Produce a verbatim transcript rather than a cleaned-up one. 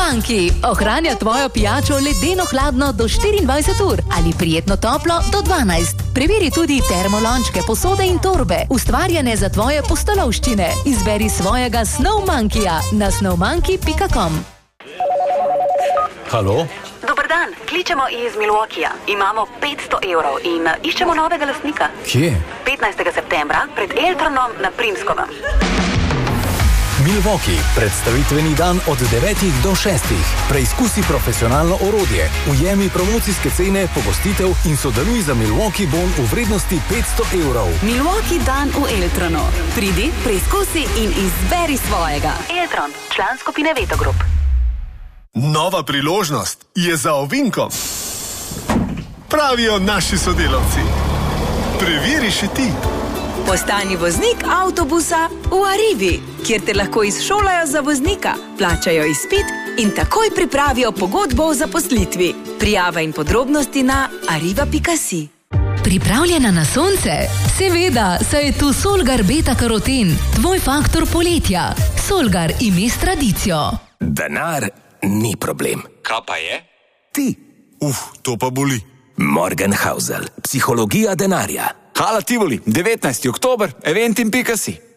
Manki ohranja tvojo pijačo ledeno hladno do štiriindvajset ur ali prijetno toplo do dvanajst. Preveri tudi termolončke, posode in torbe, ustvarjene za tvoje pustolovščine. Izberi svojega Snow Mankija na snowmanki pika com. Halo? Dobar dan, kličemo iz Milwaukeeja. Imamo petsto evrov in iščemo novega lastnika. Kje? petnajstega septembra pred Eltronom na Primskovem. Milwaukee, predstavitveni dan od devetih do šestih. Preizkusi profesionalno orodje, ujemi promocijske cene, pogostitev in sodeluj za Milwaukee bon v vrednosti petsto evrov. Milwaukee dan v Eltronu. Pridi, preizkusi in izberi svojega. Eltron, član skupine Veto Group. Nova priložnost je za ovinkom. Pravijo naši sodelavci. Preveri še ti. Postani voznik avtobusa v Arrivi, kjer te lahko izšolajo za voznika, plačajo izpit in takoj pripravijo pogodbo o zaposlitvi. Prijava in podrobnosti na arriva pika si. Pripravljena na sonce? Seveda, saj je tu Solgar beta karoten, tvoj faktor poletja. Solgar ime s tradicijo. Denar ni problem. Kaj pa je? Ti. Uf, to pa boli. Morgenhausel, psihologija denarja. Hala Tivoli, devetnajsti oktober, eventim pika si.